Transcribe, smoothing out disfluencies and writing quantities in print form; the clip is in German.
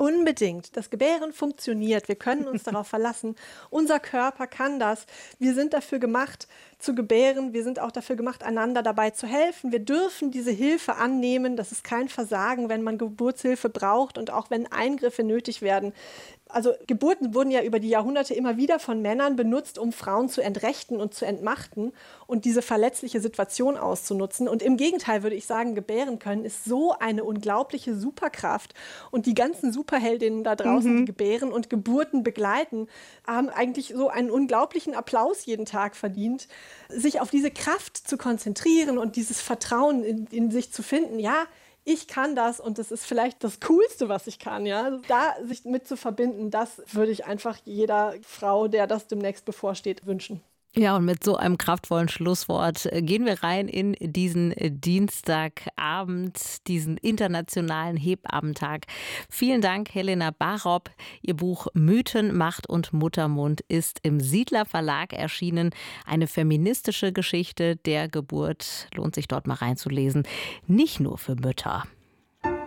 Unbedingt. Das Gebären funktioniert. Wir können uns darauf verlassen. Unser Körper kann das. Wir sind dafür gemacht, zu gebären. Wir sind auch dafür gemacht, einander dabei zu helfen. Wir dürfen diese Hilfe annehmen. Das ist kein Versagen, wenn man Geburtshilfe braucht und auch wenn Eingriffe nötig werden. Also Geburten wurden ja über die Jahrhunderte immer wieder von Männern benutzt, um Frauen zu entrechten und zu entmachten und diese verletzliche Situation auszunutzen. Und im Gegenteil würde ich sagen, gebären können ist so eine unglaubliche Superkraft. Und die ganzen Superheldinnen da draußen, die gebären und Geburten begleiten, haben eigentlich so einen unglaublichen Applaus jeden Tag verdient, sich auf diese Kraft zu konzentrieren und dieses Vertrauen in sich zu finden. Ja, ich kann das und das ist vielleicht das Coolste, was ich kann. Ja? Da sich mit zu verbinden, das würde ich einfach jeder Frau, der das demnächst bevorsteht, wünschen. Ja, und mit so einem kraftvollen Schlusswort gehen wir rein in diesen Dienstagabend, diesen internationalen Hebammentag. Vielen Dank, Helena Barop. Ihr Buch Mythen, Macht und Muttermund ist im Siedler Verlag erschienen. Eine feministische Geschichte der Geburt. Lohnt sich dort mal reinzulesen. Nicht nur für Mütter.